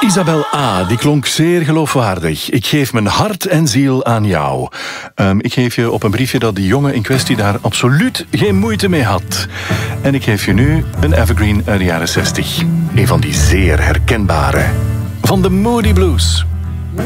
Isabel A., die klonk zeer geloofwaardig. Ik geef mijn hart en ziel aan jou. Ik geef je op een briefje dat die jongen in kwestie daar absoluut geen moeite mee had. En ik geef je nu een evergreen uit de jaren 60. Een van die zeer herkenbare. Van de Moody Blues.